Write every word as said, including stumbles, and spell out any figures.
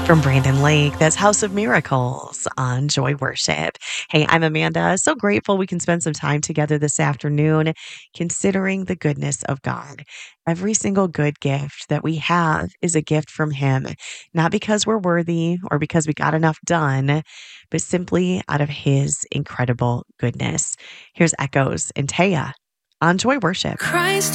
From Brandon Lake, that's House of Miracles on Joy Worship. Hey, I'm Amanda. So grateful we can spend some time together this afternoon considering the goodness of God. Every single good gift that we have is a gift from Him, not because we're worthy or because we got enough done, but simply out of His incredible goodness. Here's Echoes and Taya on Joy Worship. Christ